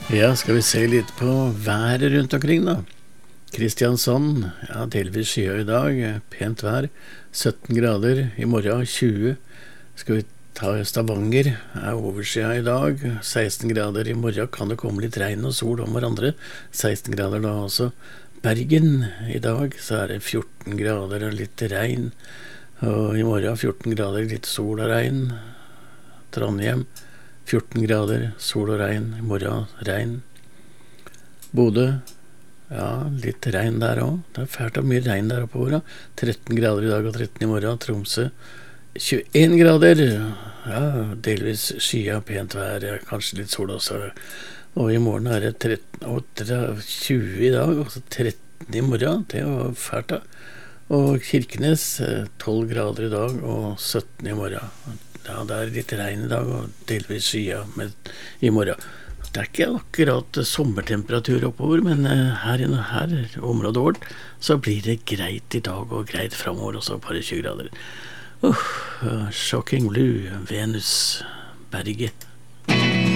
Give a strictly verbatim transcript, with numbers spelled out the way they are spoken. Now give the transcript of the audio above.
Ja, skal vi se litt på været rundt omkring da. Kristiansand, ja, delvis skya i dag, pent vær, sytten grader, i morgen tjue. Skal vi ta Stavanger, er overskya i dag, seksten grader, i morgen kan det komme litt regn og sol om hverandre, seksten grader da også. Bergen, i dag så er det fjorten grader og litt regn, og i morgen fjorten grader, litt sol og regn. Trondheim, fjorten grader, sol og regn, i morgen regn. Bodø, ja, litt regn der også. Det er fælt av mye regn der oppover da. tretten grader i dag og tretten i morgen. Tromsø, tjueen grader. Ja, delvis skya, pent vær, kanskje litt sol også. Og i morgen er det tretten, og tjue i dag, og tretten i morgen. Det var fælt da. Og Kirkenes, tolv grader i dag og sytten i morgen. Ja, det er litt regn i dag og delvis skya med, i morgen. Det er ikke akkurat sommertemperatur oppover, men her i her området vårt så blir det greit i dag og greit fremover, også par tjue grader. Uh, Shocking Blue, Venus, Berget.